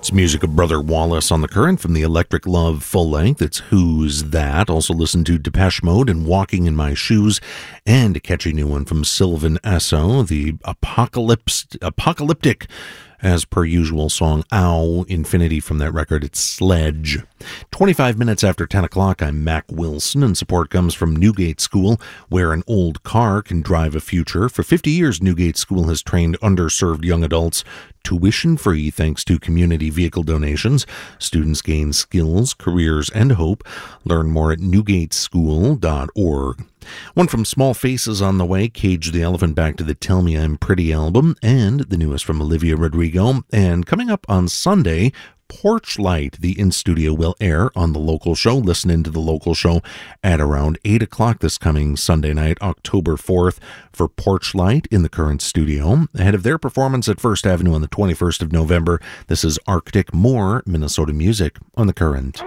It's music of Brother Wallace on the Current from the Electric Love full length. It's Who's That? Also listen to Depeche Mode and Walking in My Shoes, and a catchy new one from Sylvan Esso, the apocalyptic, as per usual, song Ow, Infinity from that record. It's Sledge. 25 minutes after 10 o'clock, I'm Mac Wilson, and support comes from Newgate School, where an old car can drive a future. For 50 years, Newgate School has trained underserved young adults tuition-free thanks to community vehicle donations. Students gain skills, careers, and hope. Learn more at newgateschool.org. One from Small Faces on the way, Cage the Elephant back to the Tell Me I'm Pretty album, and the newest from Olivia Rodrigo. And coming up on Sunday, Porch Light, the in-studio, will air on The Local Show. Listen into The Local Show at around 8 o'clock this coming Sunday night, October 4th, for Porch Light in the Current studio. Ahead of their performance at First Avenue on the 21st of November, this is Arctic Moore, Minnesota Music on the Current.